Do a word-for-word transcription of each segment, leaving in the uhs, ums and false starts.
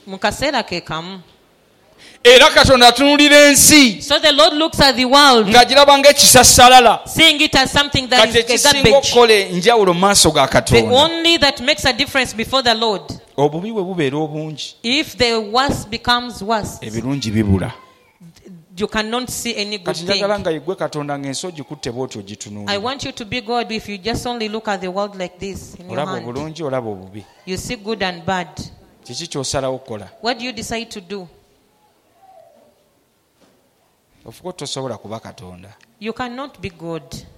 mu kaseera ke kamu. Era Katonda atunulira ensi So the Lord looks at the world, ng'agiraba ng'ekisassalala seeing it as something that kati is a ekisinga garbage. okukola enjawulo mu maaso ga The Katonda only that makes a difference before the Lord. obubi bwe bubeera obungi If the worst becomes worse, ebirungi bibula. you cannot see any good Kati njagala thing. nga yeggwe Katonda ng'ensi ogikutte bw'oti I ogitunuulira. want you to be God if you just only look at the world like this in your Olaba hand. obulungi olaba obubi. You see good and bad. Kiki ky'osalawo okukola? What do you decide to do? Ofuka tosobola kuba Katonda. You cannot be God.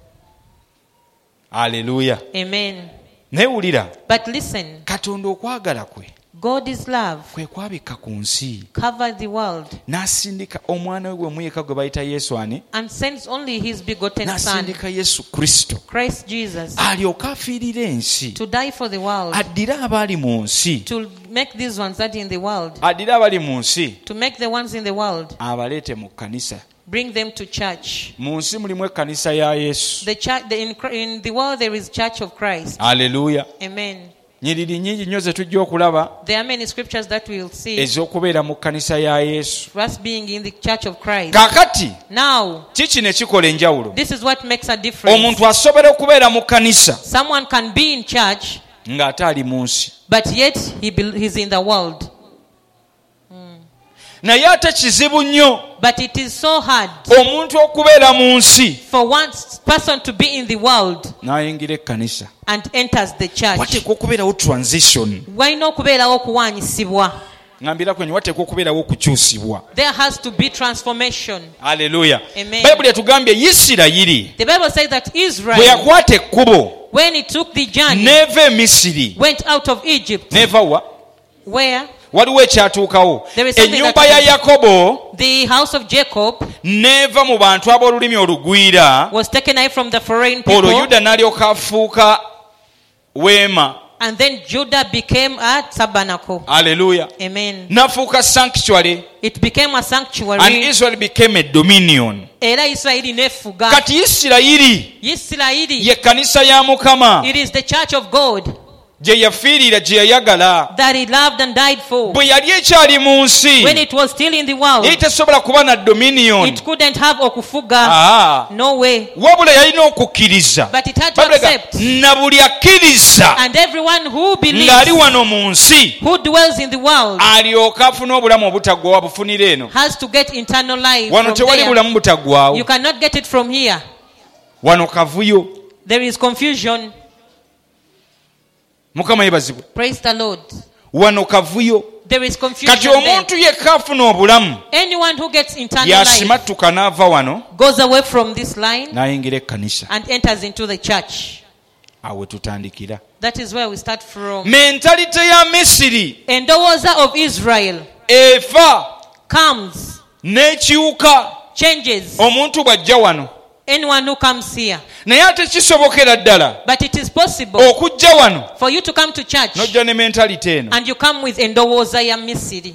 Aleluya. Amen. Naye wulira, But listen, Katonda okwagala kwe God is love. kwe kwabika ku nsi Cover the world n'asindika omwana we gwe muyeka gwe bayita Yesu ani and sends only his begotten Son, n'asindika Yesu Kristo Christ Jesus, alyoka afiirira ensi to die for the world, addire abali mu nsi to make these ones that in the world, addire abali mu nsi to make the ones in the world, abaleete mu kkanisa. bring them to church. Mu nsi mulimu ekkanisa ya Yesu. The church, the, in, in the world there is Church of Christ. Aleluya. Amen. Nyiriri nnyingi nnyo ze tujja okulaba There are many scriptures that we'll see. ez'okubeera mu kkanisa ya Yesu. Us being in the Church of Christ. Kaakati Now, kiki ne kikola enjawulo? this is what makes a difference. Omuntu asobola okubeera mu kkanisa Someone can be in church, ng'ate ali mu nsi. but yet he be, he's in the world. Naye ate kizibu nnyo But it is so hard omuntu okubeera mu nsi for one person to be in the world n'ayingira ekkanisa. and enters the church. Wateekwa okubeerawo transition. Walina okubeerawo okuwaanyisibwa. Ngambira kwenye wateekwa okubeerawo okukyusibwa. There has to be transformation. Aleluya. Amen. Bayibuli etugambye Isirayiri The Bible says that bwe Israel, yakwata ekkubo when he took the journey, n'eva e Misiri went out of Egypt, n'eva wa where waliwo ekyatuukawo. There is something Ennyumba that ya happened. Yakobo the house of Jacob n'eva mu bantu ab'olulimi olugwira, was taken away from the foreign olwo people, Yuda n'alyoka afuuka weema. and then Judah became a tabernacle. Aleluya. Amen. N'afuuka sanctuary It became a and sanctuary. Israel became a dominion. Era Isirayiri nefuga. Kati Isirayiri Isirayiri, ye kkanisa ya Mukama it is the church of God gye yafiirira gye yayagala that he loved and died for. bwe yali ekyali mu nsi When it was still in the world, yali tesobola kuba na dominion. it couldn't have okufuga. Ah, No way. wabula yalina okukkiriza. But it had to Babuleka, accept. na buli akkiriza And everyone who ng'ali believes, wano mu nsi who dwells in the world, alyoka afuna obulamu obutaggwawo abufunira eno. has to get eternal life Wano from tewali there. bulamu butaggwawo. You cannot get it from here. Wano kavuyo. There is confusion. Mukama yebazibwe. Praise the Lord. Wano kavuyo. There is confusion Kati there. omuntu yekka afuna obulamu Anyone who gets eternal life yasimattuka n'ava wano goes away from this line n'ayingira ekkanisa. and enters into the church. Awo tutandikira. That is where we start from. Mentalite ya Misiri Endowooza of Israel efa comes, n'ekiwuka changes. omuntu bw'ajja wano. Anyone who comes here. Naye ate kisobokera ddala But it is possible okujja wano for you to come to church n'ojja ne mentalite eno. and you come with endowooza ya Misiri.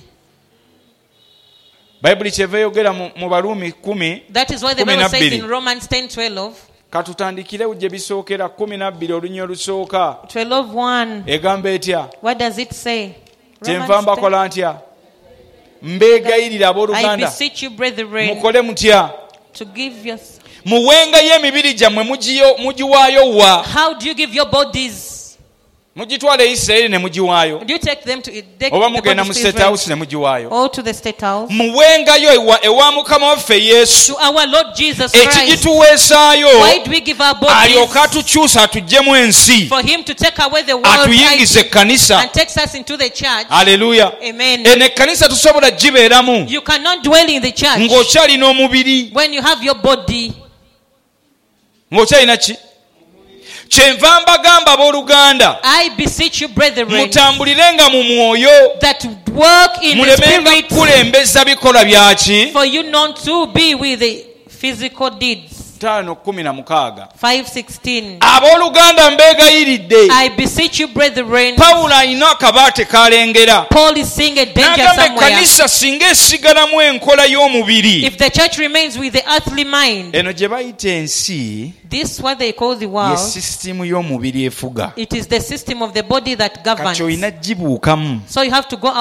Bayibuli kyeva eyogera mu mu Baruumi kumi. That is why the Kumi Bible na says bbiri. in Romans ten twelve, Katutandikire gye bisookera kumi na bbiri olunya olusooka. twelve one. Egamba etya? What does it say? Kyenva Romans ten. mbakola ntya? Mbeegayirira I abooluganda beseech you, brethren, mukole mutya? to give your... Muwengayo emibiri gyammwe mugiyo- mugiwaayo wa? How do you give your bodies? Mugitwala e Isirayiri ne mugiwaayo, Do you take them to take oba the mugenda mu bodies to State Israel House ne mugiwaayo? or to the state house? Muwengayo ewa, ewa Mukama waffe Yesu To our Lord Jesus Christ. ekigituweesaayo Why do we give our bodies? alyoka atukyusa atuggyemu ensi For him to take away the world atuyingize life ekkanisa. and takes us into the church. Aleluya. Amen. Eno ekkanisa tusobola gibeeramu You cannot dwell in the church ng'okyalina omubiri, when you have your body. ng'okyalina ki? Kyenva mbagamba abooluganda I beseech you, brethren, mutambulirenga mu mwoyo, that work in the mulemenga spirit, kukulembeza bikolwa byaki. for you not to be with the physical deeds. ttaano kumi na mukaaga. five sixteen. Abooluganda mbeegayiridde. I beseech you, brethren. Pawulo alina akabaate kalengera. Paul is seeing a danger N'agamba somewhere. ekkanisa singa esigalamu enkola y'omubiri. If the church remains with the earthly mind, Eno gye bayita ensi this what they call the ye world. sisitimu y'omubiri efuga. It is the system of the body that Kati governs. olina gibuukamu. So you have to go